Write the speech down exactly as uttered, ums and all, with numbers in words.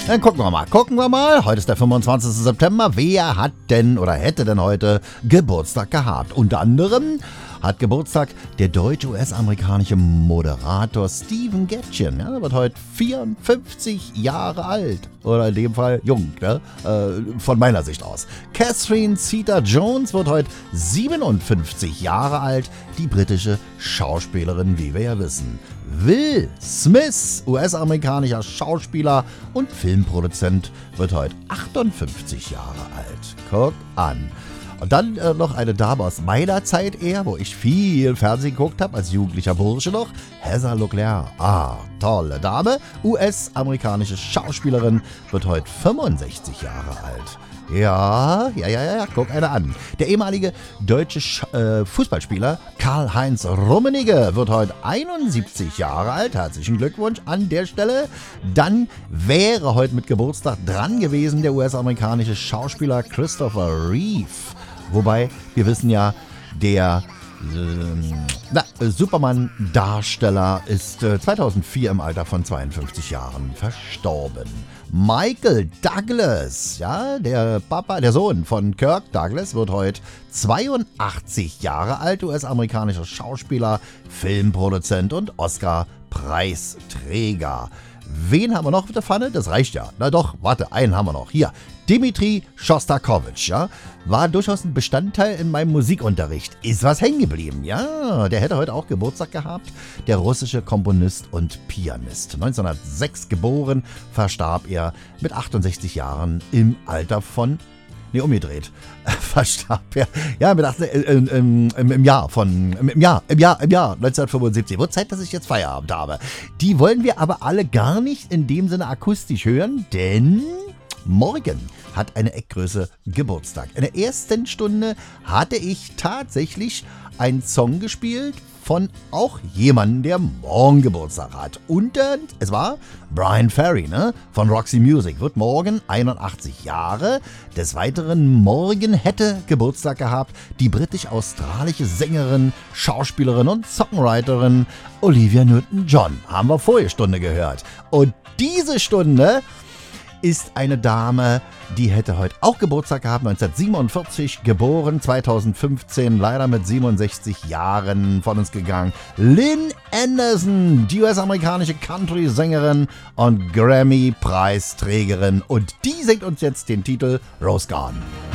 Dann gucken wir mal, gucken wir mal. Heute ist der fünfundzwanzigster September. Wer hat denn oder hätte denn heute Geburtstag gehabt? Unter anderem hat Geburtstag der deutsche-U S-amerikanische Moderator Stephen Gätchen. Ja, der wird heute vierundfünfzig Jahre alt. Oder in dem Fall jung, ne? äh, von meiner Sicht aus. Catherine Zeta-Jones wird heute siebenundfünfzig Jahre alt. Die britische Schauspielerin, wie wir ja wissen. Will Smith, U S-amerikanischer Schauspieler und Filmproduzent, wird heute achtundfünfzig Jahre alt. Guck an. Und dann äh, noch eine Dame aus meiner Zeit eher, wo ich viel Fernsehen geguckt habe, als jugendlicher Bursche noch. Heather Locklear. Ah, tolle Dame. U S-amerikanische Schauspielerin, wird heute fünfundsechzig Jahre alt. Ja, ja, ja, ja, guck einer an. Der ehemalige deutsche Sch- äh, Fußballspieler Karl-Heinz Rummenigge wird heute einundsiebzig Jahre alt. Herzlichen Glückwunsch an der Stelle. Dann wäre heute mit Geburtstag dran gewesen der U S-amerikanische Schauspieler Christopher Reeve. Wobei, wir wissen ja, der äh, na, Superman-Darsteller ist äh, zweitausendvier im Alter von zweiundfünfzig Jahren verstorben. Michael Douglas, ja, der Papa, der Sohn von Kirk Douglas, wird heute zweiundachtzig Jahre alt, U S-amerikanischer Schauspieler, Filmproduzent und Oscar-Preisträger. Wen haben wir noch mit der Pfanne? Das reicht ja. Na doch, warte, einen haben wir noch. Hier, Dmitri Schostakowitsch, ja, war durchaus ein Bestandteil in meinem Musikunterricht. Ist was hängen geblieben, ja. Der hätte heute auch Geburtstag gehabt. Der russische Komponist und Pianist. neunzehnhundertsechs geboren, verstarb er mit achtundsechzig Jahren im Alter von... Nee, umgedreht. Verstarb er. Ja, mit achtzehn, äh, äh, im, im Jahr von, im Jahr, im Jahr, im Jahr neunzehnhundertfünfundsiebzig. Wird Zeit, dass ich jetzt Feierabend habe. Die wollen wir aber alle gar nicht in dem Sinne akustisch hören, denn morgen hat eine Eckgröße Geburtstag. In der ersten Stunde hatte ich tatsächlich einen Song gespielt von auch jemandem, der morgen Geburtstag hat. Und äh, es war Brian Ferry, ne? Von Roxy Music. Wird morgen einundachtzig Jahre. Des Weiteren morgen hätte Geburtstag gehabt die britisch-australische Sängerin, Schauspielerin und Songwriterin Olivia Newton-John. Haben wir vorige Stunde gehört. Und diese Stunde ist eine Dame, die hätte heute auch Geburtstag gehabt, neunzehnhundertsiebenundvierzig geboren, zweitausendfünfzehn leider mit siebenundsechzig Jahren von uns gegangen. Lynn Anderson, die U S-amerikanische Country-Sängerin und Grammy-Preisträgerin, und die singt uns jetzt den Titel Rose Garden.